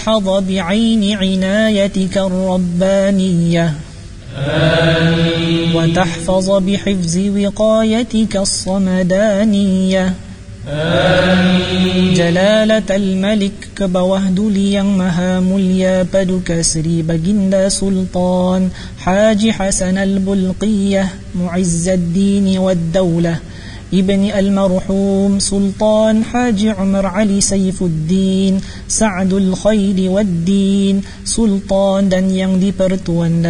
حظ بعين عنايتك الربانية آمين. وتحفظ بحفظ وقايتك الصمدانية آمين. جلالة الملك كبوهد ليang maha mulya paduka Sri Baginda Sultan Haji Hasan al-Bulqiyah معز الدين والدولة ابن المرحوم سلطان حاج عمر علي سيف الدين سعد الخير والدين سلطان dan yang dipertuan